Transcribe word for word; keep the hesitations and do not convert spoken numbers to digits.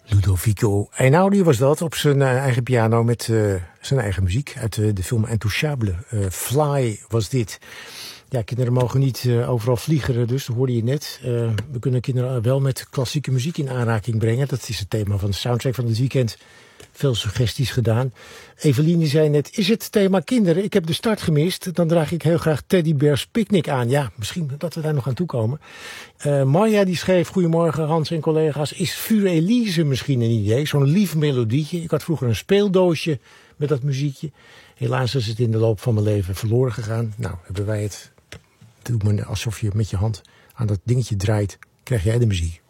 Ludovico Einaudi was dat, op zijn uh, eigen piano met uh, zijn eigen muziek uit uh, de film Intouchable. Uh, Fly was dit. Ja, kinderen mogen niet uh, overal vliegen, dus dat hoorde je net. Uh, we kunnen kinderen wel met klassieke muziek in aanraking brengen. Dat is het thema van de soundtrack van dit weekend. Veel suggesties gedaan. Evelien die zei net, is het thema kinderen? Ik heb de start gemist. Dan draag ik heel graag Teddy Bears Picnic aan. Ja, misschien dat we daar nog aan toe komen. Uh, Marja die schreef, goedemorgen Hans en collega's. Is Vuur Elise misschien een idee? Zo'n lief melodietje. Ik had vroeger een speeldoosje met dat muziekje. Helaas is het in de loop van mijn leven verloren gegaan. Nou, hebben wij het. Doe maar alsof je met je hand aan dat dingetje draait. Krijg jij de muziek.